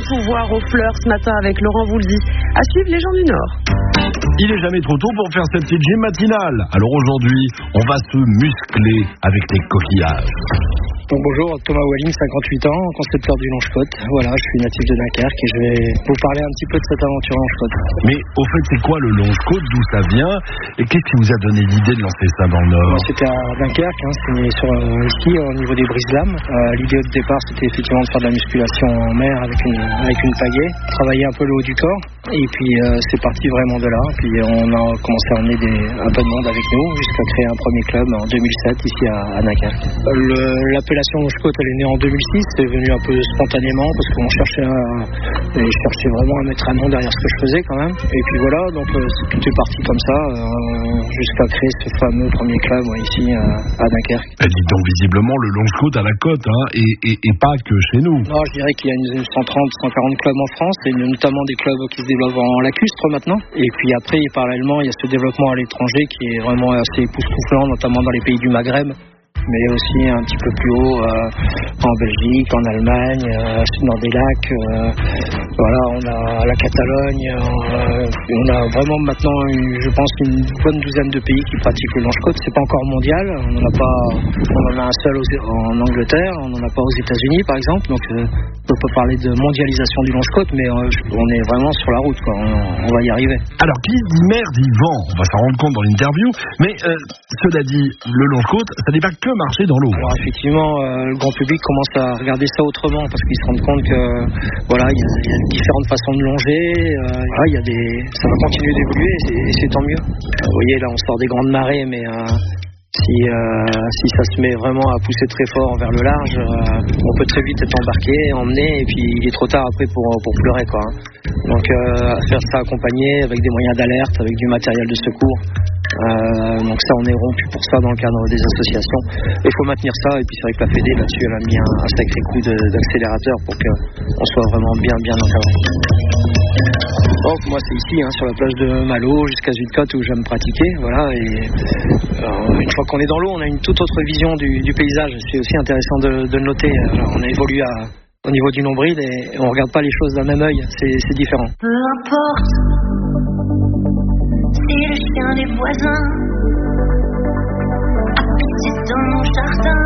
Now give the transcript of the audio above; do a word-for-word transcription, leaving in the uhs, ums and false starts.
tout voir aux fleurs ce matin avec Laurent Voulzy. À suivre les gens du Nord. Il est jamais trop tôt pour faire cette petite gym matinale. Alors aujourd'hui, on va se muscler avec les coquillages. Donc bonjour, Thomas Walling, cinquante-huit ans, concepteur du Longe-Côte. Voilà, je suis natif de Dunkerque et je vais vous parler un petit peu de cette aventure Longe-Côte. Mais au fait, c'est quoi le Longe-Côte? D'où ça vient? Et qu'est-ce qui vous a donné l'idée de lancer ça dans le Nord? Moi, c'était à Dunkerque, hein, c'est sur, euh, ici au niveau des brises-lames. Euh, l'idée au départ, c'était effectivement de faire de la musculation en mer avec une, avec une pagaie, travailler un peu le haut du corps. Et puis euh, c'est parti vraiment de là. Puis on a commencé à emmener des, un peu de monde avec nous jusqu'à créer un premier club en deux mille sept ici à, à Dunkerque. Le, l'appellation Longe-Côte, elle est née en deux mille six. C'est venu un peu spontanément parce qu'on cherchait, à, et je cherchais vraiment à mettre un nom derrière ce que je faisais quand même. Et puis voilà, donc euh, tout est parti comme ça euh, jusqu'à créer ce fameux premier club ouais, ici à, à Dunkerque. Elle dit donc visiblement le Longe-Côte à la côte, hein, et, et, et pas que chez nous. Non, je dirais qu'il y a une, une cent trente, cent quarante clubs en France, et notamment des clubs qui se développent en lacustre maintenant. Et puis après, parallèlement, il y a ce développement à l'étranger qui est vraiment assez époustouflant, notamment dans les pays du Maghreb, mais aussi un petit peu plus haut euh, en Belgique, en Allemagne, euh, dans des lacs. Euh, voilà, on a la Catalogne, euh, on a vraiment maintenant, une, je pense, une bonne douzaine de pays qui pratiquent le Longe-Côte. C'est pas encore mondial, on en a pas, on en a un seul aux, en Angleterre, on n'en a pas aux États-Unis par exemple. Donc, euh, on peut pas parler de mondialisation du Longe-Côte, mais euh, on est vraiment sur la route, quoi. On, on va y arriver. Alors, qui dit mer dit vent, on va s'en rendre compte dans l'interview. Mais euh, cela dit, le Longe-Côte, ça n'est pas que marcher dans l'eau. Alors effectivement, euh, le grand public commence à regarder ça autrement parce qu'ils se rendent compte que voilà, il y, y a différentes façons de longer. Euh, voilà, y a des, ça va continuer d'évoluer et c'est, et c'est tant mieux. Euh, vous voyez, là, on sort des grandes marées, mais euh, si euh, si ça se met vraiment à pousser très fort vers le large, euh, on peut très vite être embarqué, emmené, et puis il est trop tard après pour pour pleurer, quoi. Donc euh, faire ça accompagné avec des moyens d'alerte, avec du matériel de secours. Euh, donc ça, on est rompu pour ça dans le cadre des associations. Il faut maintenir ça, et puis c'est vrai que la Fédé là-dessus, elle a mis un, un sacré coup de, d'accélérateur pour qu'on soit vraiment bien bien encadré. Donc moi c'est ici, hein, sur la plage de Malo jusqu'à Zuidcote où j'aime pratiquer, voilà. Et euh, une fois qu'on est dans l'eau, on a une toute autre vision du, du paysage. C'est aussi intéressant de, de le noter. Alors, on a évolué à, au niveau du nombril et on regarde pas les choses d'un même œil. C'est, c'est différent. Peu importe. C'est le chien des voisins, c'est dans mon jardin.